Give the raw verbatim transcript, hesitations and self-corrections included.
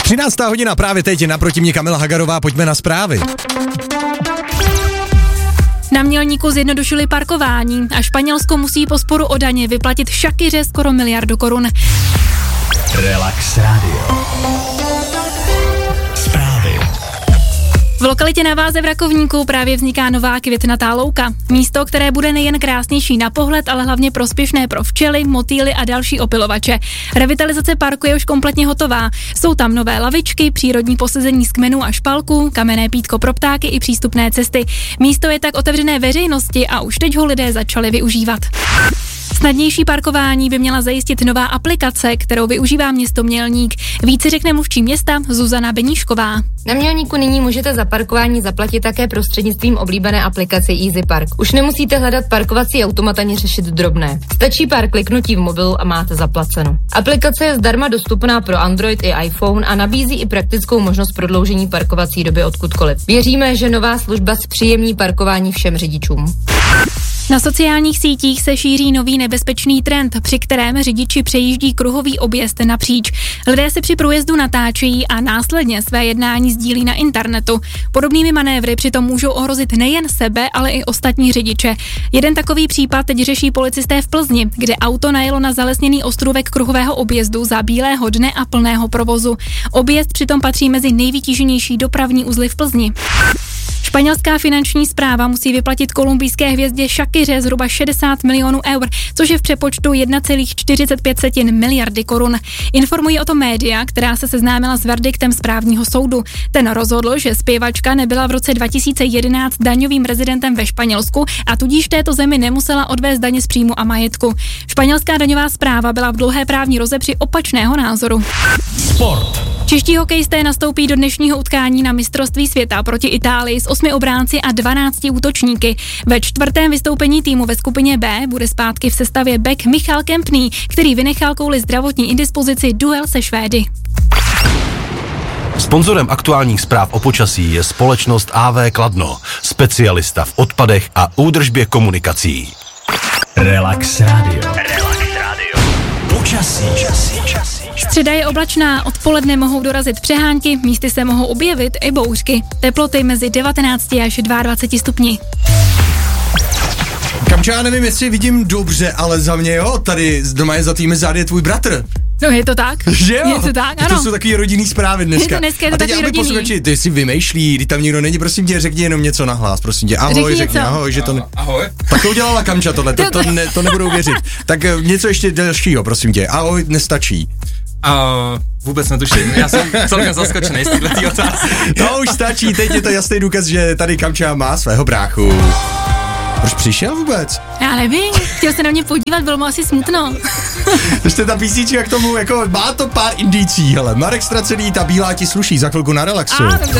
třináctá hodina právě teď, naproti mě Kamila Hagarová, pojďme na zprávy. Na Mělníku zjednodušili parkování a Španělsko musí po sporu o daně vyplatit Shakiře skoro miliardu korun. Relax Radio. Zprávy. V lokalitě na Váze v Rakovníku právě vzniká nová květnatá louka. Místo, které bude nejen krásnější na pohled, ale hlavně prospěšné pro včely, motýly a další opylovače. Revitalizace parku je už kompletně hotová. Jsou tam nové lavičky, přírodní posezení z kmenů a špalků, kamenné pítko pro ptáky i přístupné cesty. Místo je tak otevřené veřejnosti a už teď ho lidé začali využívat. Snadnější parkování by měla zajistit nová aplikace, kterou využívá město Mělník. Více řekne mluvčí města Zuzana Beníšková. Na Mělníku nyní můžete za parkování zaplatit také prostřednictvím oblíbené aplikace Easy Park. Už nemusíte hledat parkovací automat ani řešit drobné. Stačí pár kliknutí v mobilu a máte zaplaceno. Aplikace je zdarma dostupná pro Android i iPhone a nabízí i praktickou možnost prodloužení parkovací doby odkudkoliv. Věříme, že nová služba zpříjemní parkování všem řidičům. Na sociálních sítích se šíří nový nebezpečný trend, při kterém řidiči přejíždí kruhový objezd napříč. Lidé se při průjezdu natáčejí a následně své jednání sdílí na internetu. Podobnými manévry přitom můžou ohrozit nejen sebe, ale i ostatní řidiče. Jeden takový případ teď řeší policisté v Plzni, kde auto najelo na zalesněný ostrůvek kruhového objezdu za bílého dne a plného provozu. Objezd přitom patří mezi nejvytíženější dopravní uzly v Plzni. Španělská finanční správa musí vyplatit kolumbijské hvězdě Shakiře zhruba šedesát milionů eur, což je v přepočtu jedna celá čtyřicet pět miliardy korun. Informují o tom média, která se seznámila s verdiktem správního soudu. Ten rozhodl, že zpěvačka nebyla v roce dva tisíce jedenáct daňovým rezidentem ve Španělsku a tudíž této zemi nemusela odvést daně z příjmu a majetku. Španělská daňová správa byla v dlouhé právní rozepři opačného názoru. Sport. Čeští hokejisté nastoupí do dnešního utkání na mistrovství světa proti Itálii s osmi obránci a dvanácti útočníky. Ve čtvrtém vystoupení týmu ve skupině B bude zpátky v sestavě back Michal Kempný, který vynechal kvůli zdravotní indispozici duel se Švédy. Sponzorem aktuálních zpráv o počasí je společnost á vé Kladno, specialista v odpadech a údržbě komunikací. Relax Radio. Relax Radio. Počasí. Středa je oblačná, odpoledne mohou dorazit přehánky, místy se mohou objevit i bouřky. Teploty mezi devatenácti až dvaceti dvěma stupni. Kamčo, já nevím, jestli vidím dobře, ale za mě jo, tady doma je za tými zády tvůj bratr. No je to tak? Že jo? Je to tak, ano. To jsou takový rodinný zprávy dneska. Je to dneska, je to a teď takový aby rodinný. posluchači, ty si vymýšlí, když tam nikdo není, prosím tě, řekni jenom něco nahlas, prosím tě. Ahoj, Řekni řekni něco. ahoj, že to ne... Ahoj. Tak to udělala Kamča tohle, to, to, ne, to nebudou věřit. Tak eh, něco ještě dalšího, prosím tě. Ahoj, nestačí. Uh, vůbec netuším, já jsem celkem zaskočený z této otázky. To už stačí, teď je to jasný důkaz, že tady Kamča má svého bráchu. Proč přišel vůbec? Já nevím, chtěl se na mě podívat, bylo mu asi smutno. Ještě ta písnička k tomu, jako má to pár indicí, hele. Marek Ztracený, Ta bílá ti sluší, za chvilku na Relaxu. A,